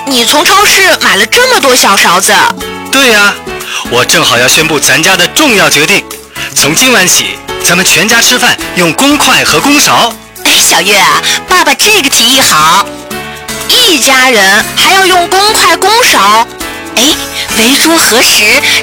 你从超市买了这么多小勺子？ 对呀，我正好要宣布咱家的重要决定，从今晚起，咱们全家吃饭用公筷和公勺。 哎，小月啊，爸爸这个提议好，一家人还要用公筷公勺。哎，围桌合食